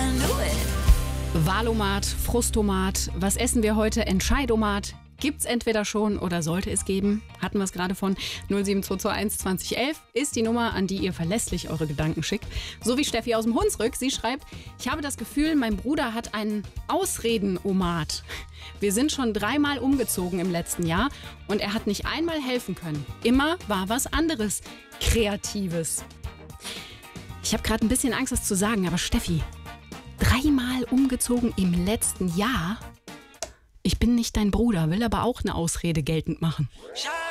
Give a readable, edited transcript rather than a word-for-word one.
Wahlomat, Frustomat, was essen wir heute? Entscheidomat. Gibt's entweder schon oder sollte es geben? Hatten wir es gerade von 07221 2011 ist die Nummer, an die ihr verlässlich eure Gedanken schickt. So wie Steffi aus dem Hunsrück. Sie schreibt, ich habe das Gefühl, mein Bruder hat einen Ausredenomat. Wir sind schon 3-mal umgezogen im letzten Jahr und er hat nicht einmal helfen können. Immer war was anderes, Kreatives. Ich habe gerade ein bisschen Angst, das zu sagen, aber Steffi, 3-mal umgezogen im letzten Jahr? Ich bin nicht dein Bruder, will aber auch eine Ausrede geltend machen.